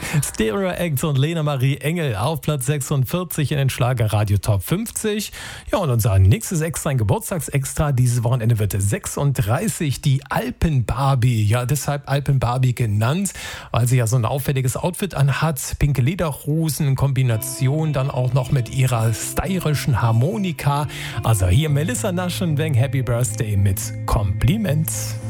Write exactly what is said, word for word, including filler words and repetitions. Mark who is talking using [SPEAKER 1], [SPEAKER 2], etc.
[SPEAKER 1] Stereo Act und Lena Marie Engel auf Platz sechsundvierzig in den Schlagerradio Top fünfzig. Ja, und unser nächstes Extra, ein Geburtstagsextra. Dieses Wochenende wird sechsunddreißig, die Alpen-Barbie. Ja, deshalb Alpen-Barbie genannt, weil sie ja so ein auffälliges Outfit anhat. Pinke Lederhosen in Kombination dann auch noch mit ihrer stylischen Harmonika. Also hier Melissa Naschenweng, Happy Birthday mit Kompliment.